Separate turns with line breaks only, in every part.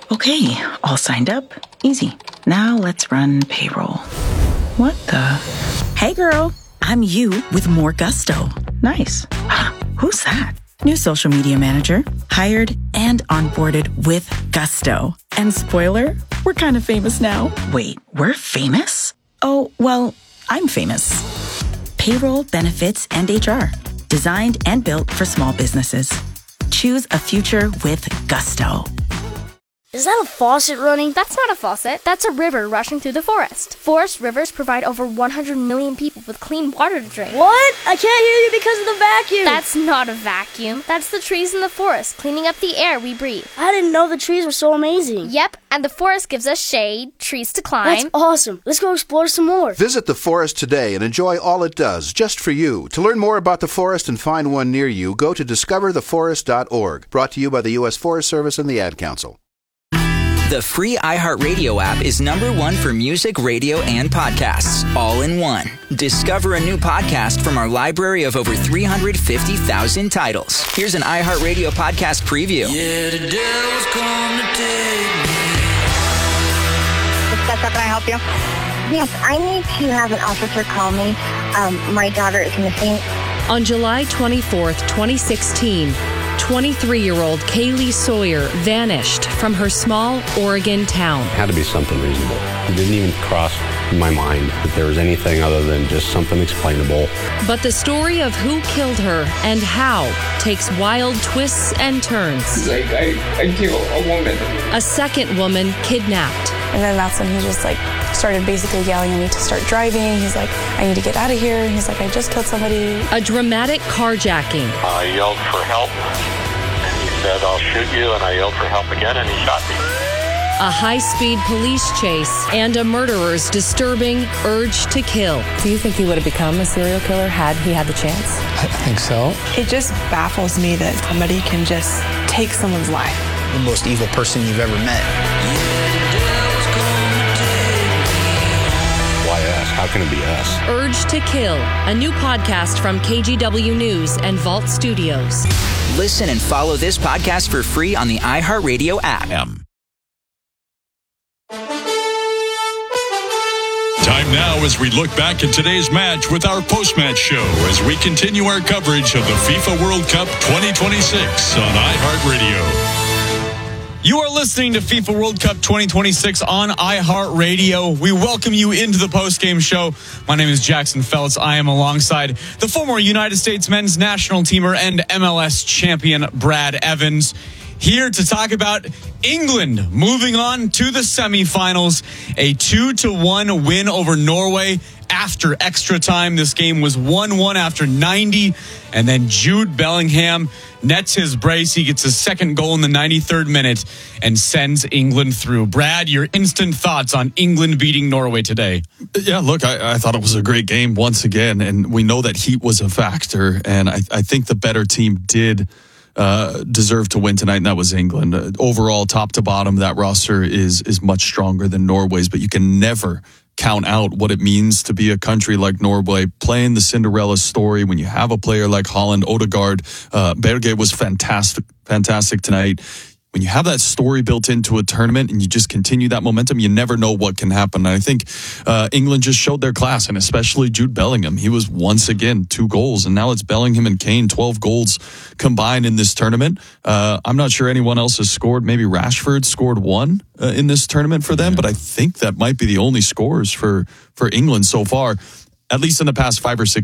Okay, all signed up. Easy. Now let's run payroll. What the?
Hey girl, I'm you with more gusto.
Nice. Who's that?
New social media manager, hired and onboarded with gusto. And spoiler, we're kind of famous now.
Wait, we're famous?
Oh, well, I'm famous. Payroll, benefits, and HR. Designed and built for small businesses. Choose a future with gusto.
Is that a faucet running? That's not a faucet. That's a river rushing through the forest. Forest rivers provide over 100 million people with clean water to drink.
What? I can't hear you because of the vacuum.
That's not a vacuum. That's the trees in the forest cleaning up the air we breathe.
I didn't know the trees were so amazing.
Yep, and the forest gives us shade, trees to climb.
That's awesome. Let's go explore some more.
Visit the forest today and enjoy all it does, just for you. To learn more about the forest and find one near you, go to discovertheforest.org. Brought to you by the U.S. Forest Service and the Ad Council.
The free iHeartRadio app is #1 for music, radio, and podcasts, all in one. Discover a new podcast from our library of over 350,000 titles. Here's an iHeartRadio podcast preview.
Yeah, the devil's come to take me.
Can I help you? Yes, I need to have an officer call me. My daughter is missing.
On July 24th, 2016, 23-year-old Kaylee Sawyer vanished from her small Oregon town.
It had to be something reasonable. It didn't even cross my mind that there was anything other than just something explainable.
But the story of who killed her and how takes wild twists and turns.
Like, I killed a woman.
A second woman kidnapped.
And then that's when he just started basically yelling at me to start driving. He's like, I need to get out of here. And he's like, I just killed somebody.
A dramatic carjacking.
I yelled for help, and he said, I'll shoot you, and I yelled for help again, and he shot me.
A high-speed police chase and a murderer's disturbing urge to kill.
Do you think he would have become a serial killer had he had the chance?
I think so.
It just baffles me that somebody can just take someone's life.
The most evil person you've ever met.
Why us? How can it be us?
Urge to Kill, a new podcast from KGW News and Vault Studios.
Listen and follow this podcast for free on the iHeartRadio app.
Time now as we look back at today's match with our post-match show as we continue our coverage of the FIFA World Cup 2026 on iHeartRadio.
You are listening to FIFA World Cup 2026 on iHeartRadio. We welcome you into the post-game show. My name is Jackson Feltz. I am alongside the former United States men's national teamer and MLS champion Brad Evans, here to talk about England moving on to the semifinals. A 2-1 win over Norway after extra time. This game was 1-1 after 90. And then Jude Bellingham nets his brace. He gets his second goal in the 93rd minute and sends England through. Brad, your instant thoughts on England beating Norway today?
Yeah, look, I thought it was a great game once again. And we know that heat was a factor. And I think the better team did deserve to win tonight, and that was England. Overall, top to bottom, that roster is much stronger than Norway's, but you can never count out what it means to be a country like Norway, playing the Cinderella story when you have a player like Holland, Odegaard. Berge was fantastic tonight. When you have that story built into a tournament and you just continue that momentum, you never know what can happen. And I think England just showed their class, and especially Jude Bellingham. He was once again 2 goals, and now it's Bellingham and Kane, 12 goals combined in this tournament. I'm not sure anyone else has scored. Maybe Rashford scored 1 in this tournament for them, but I think that might be the only scores for England so far, at least in the past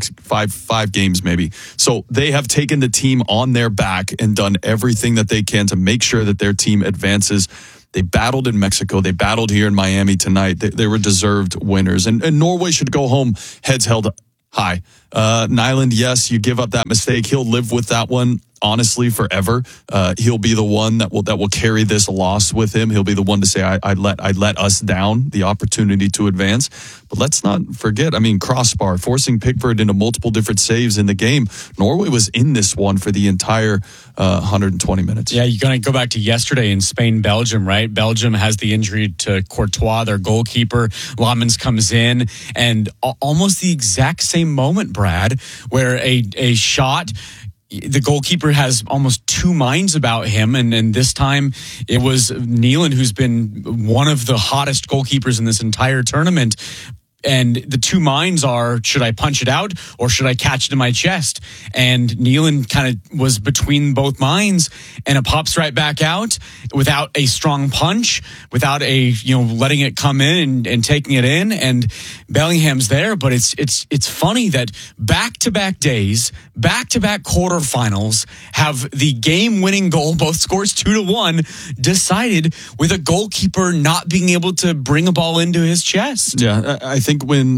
5 games maybe. So they have taken the team on their back and done everything that they can to make sure that their team advances. They battled in Mexico. They battled here in Miami tonight. They were deserved winners. And Norway should go home heads held high. Nyland, yes, you give up that mistake. He'll live with that one, honestly, forever. He'll be the one that will carry this loss with him. He'll be the one to say, I let us down, the opportunity to advance. But let's not forget, crossbar, forcing Pickford into multiple different saves in the game. Norway was in this one for the entire 120 minutes.
Yeah, you're going to go back to yesterday in Spain-Belgium, right? Belgium has the injury to Courtois, their goalkeeper. Lamens comes in, and almost the exact same moment, Brad, where a shot the goalkeeper has almost two minds about him. And this time it was Nyland, who's been one of the hottest goalkeepers in this entire tournament. And the two minds are, should I punch it out or should I catch it in my chest? And Nyland kind of was between both minds, and it pops right back out without a strong punch, without letting it come in and taking it in. And Bellingham's there, but it's funny that back-to-back days, back-to-back quarterfinals have the game-winning goal, both scores 2-1, decided with a goalkeeper not being able to bring a ball into his chest.
Yeah, I think when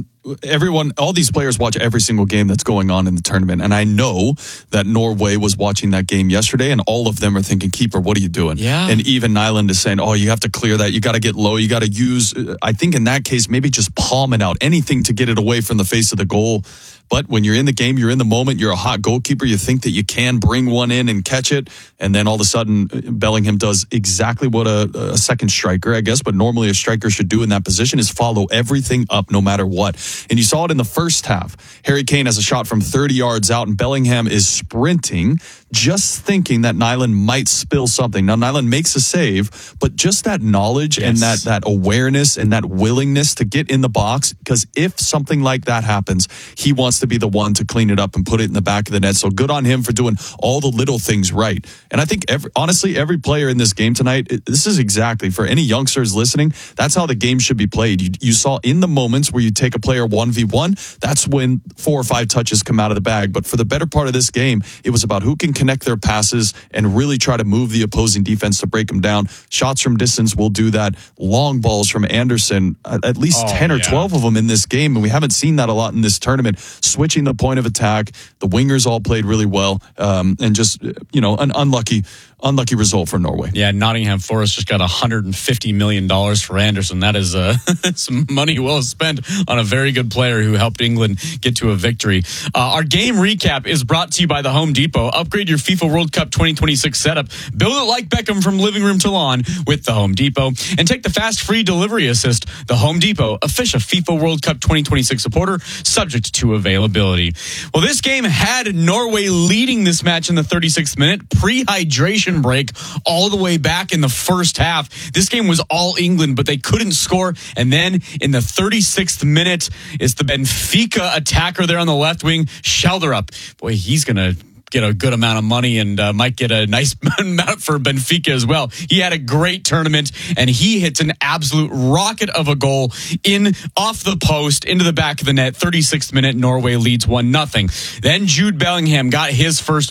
all these players watch every single game that's going on in the tournament, and I know that Norway was watching that game yesterday, and all of them are thinking, keeper, what are you doing?
Yeah.
And even Nyland is saying, you have to clear that, you got to get low, you got to use, I think in that case, maybe just palm it out, anything to get it away from the face of the goal. But when you're in the game, you're in the moment, you're a hot goalkeeper, you think that you can bring one in and catch it, and then all of a sudden, Bellingham does exactly what a second striker, I guess, but normally a striker should do in that position, is follow everything up no matter what. And you saw it in the first half. Harry Kane has a shot from 30 yards out, and Bellingham is sprinting, just thinking that Nyland might spill something. Now, Nyland makes a save, but just that knowledge and that awareness and that willingness to get in the box, because if something like that happens, he wants to be the one to clean it up and put it in the back of the net. So good on him for doing all the little things right. And I think every player in this game tonight, this is exactly, for any youngsters listening, that's how the game should be played. You saw in the moments where you take a player 1v1, that's when 4 or 5 touches come out of the bag. But for the better part of this game, it was about who can connect their passes and really try to move the opposing defense to break them down. Shots from distance will do that. Long balls from Anderson, at least 10 or 12 of them in this game, and we haven't seen that a lot in this tournament. Switching the point of attack, the wingers all played really well, and just an unlucky result for Norway.
Yeah, Nottingham Forest just got $150 million for Anderson. That is some money well spent on a very good player who helped England get to a victory. Our game recap is brought to you by the Home Depot. Upgrade your FIFA World Cup 2026 setup. Build it like Beckham from living room to lawn with the Home Depot. And take the fast free delivery assist. The Home Depot, official FIFA World Cup 2026 supporter, subject to availability. Well, this game had Norway leading this match in the 36th minute. Pre-hydration break all the way back in the first half. This game was all England, but they couldn't score. And then in the 36th minute, it's the Benfica attacker there on the left wing, Schelderup. Boy, he's going to get a good amount of money and might get a nice amount for Benfica as well. He had a great tournament, and he hits an absolute rocket of a goal in off the post into the back of the net. 36th minute, Norway leads 1-0. Then Jude Bellingham got his first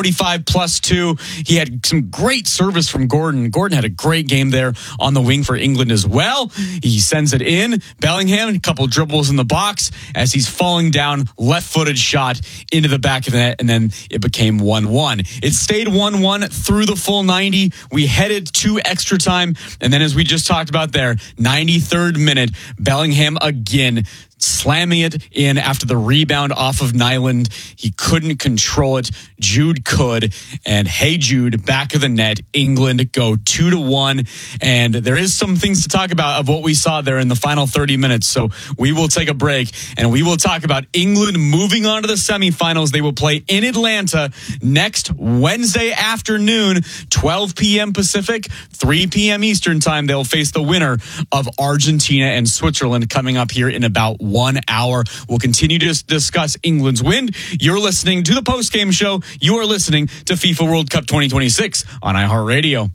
45+2. He had some great service from Gordon. Gordon had a great game there on the wing for England as well. He sends it in. Bellingham, a couple dribbles in the box as he's falling down, left-footed shot into the back of the net, and then it became 1-1. It stayed 1-1 through the full 90. We headed to extra time. And then, as we just talked about there, 93rd minute, Bellingham again slamming it in after the rebound off of Nyland. He couldn't control it. Jude could. And hey, Jude, back of the net. England go 2-1. And there is some things to talk about of what we saw there in the final 30 minutes. So we will take a break and we will talk about England moving on to the semifinals. They will play in Atlanta next Wednesday afternoon, 12 p.m. Pacific, 3 p.m. Eastern time. They'll face the winner of Argentina and Switzerland coming up here in about 1 hour. We'll continue to discuss England's win. You're listening to the post-game show. You are listening to FIFA World Cup 2026 on iHeartRadio.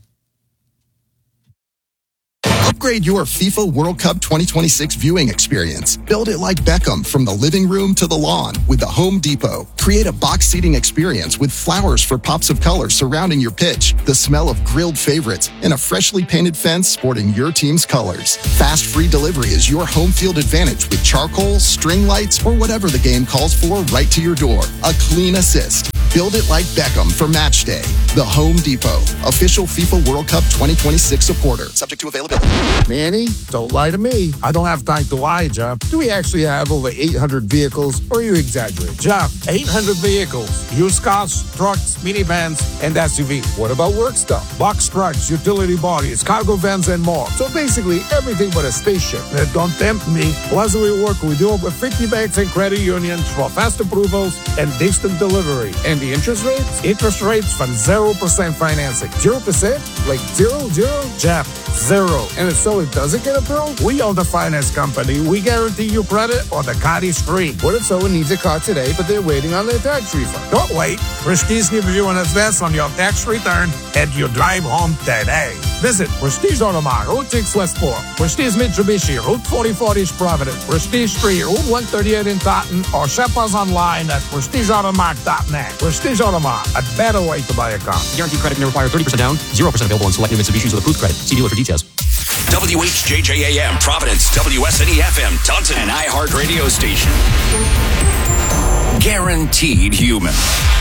Upgrade your FIFA World Cup 2026 viewing experience. Build it like Beckham from the living room to the lawn with the Home Depot. Create a box seating experience with flowers for pops of color surrounding your pitch, the smell of grilled favorites, and a freshly painted fence sporting your team's colors. Fast free delivery is your home field advantage with charcoal, string lights, or whatever the game calls for right to your door. A clean assist. Build it like Beckham for match day. The Home Depot, official FIFA World Cup 2026 supporter. Subject to availability.
Manny, don't lie to me. I don't have time to lie, Jeff. Do we actually have over 800 vehicles, or you exaggerate? Jeff, 800 vehicles. Used cars, trucks, minivans, and SUV. What about work stuff? Box trucks, utility bodies, cargo vans, and more. So basically, everything but a spaceship. Now, don't tempt me. Plus, we work with over 50 banks and credit unions for fast approvals and distant delivery. And the interest rates? Interest rates from 0% financing. 0%? Like 0? Jeff, 0. And if so, it doesn't get approved? We own the finance company. We guarantee you credit or the card is free. What if someone needs a car today, but they're waiting on their tax refund? Don't wait. Prestige gives you an advance on your tax return and you drive home today. Visit Prestige Automart, Route 6 Westport, Prestige Mitsubishi, Route 44 East Providence, Prestige Street, Route 138 in Taunton, or shop us online at prestigeautomart.net. Prestige Automart, a better way to buy a car.
Guaranteed credit may require 30% down, 0% available on select new Mitsubishis with approved credit. See dealer for details.
WHJJAM, Providence, WSNE-FM, Taunton, and iHeart radio station. Guaranteed human.